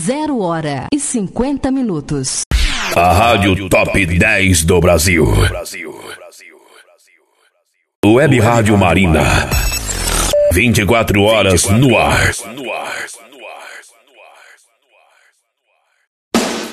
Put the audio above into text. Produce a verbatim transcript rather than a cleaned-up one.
Zero hora e cinquenta minutos. A Rádio Top dez do Brasil. Web Rádio Marina. vinte e quatro horas no ar.